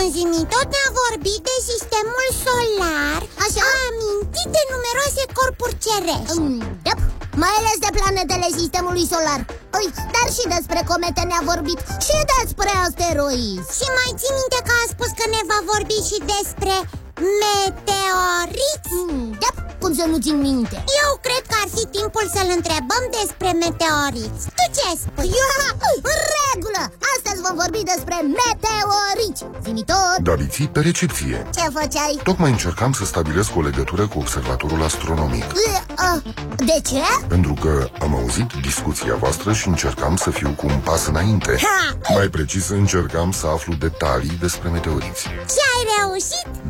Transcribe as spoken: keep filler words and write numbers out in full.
Când Zimi tot ne-a vorbit de sistemul solar, așa, a amintit de numeroase corpuri cerești. mm, yep. Mai ales de planetele sistemului solar. Ui, dar și despre comete ne-a vorbit. Și despre asteroizi. Și mai ții minte că a spus că ne va vorbi și despre meteoriți? mm, yep. Cum să nu țin minte? Eu cred că ar fi timpul să-l întrebăm despre meteoriți. Tu ce spui? Ia, în regulă! Astăzi vom vorbi despre meteoriți. Zi-mi tot! Daliții pe recepție. Ce făceai? Tocmai încercam să stabilesc o legătură cu observatorul astronomic. De ce? Pentru că am auzit discuția voastră și încercam să fiu cu un pas înainte. Ha! Mai precis, încercam să aflu detalii despre meteoriți. Și ai reușit?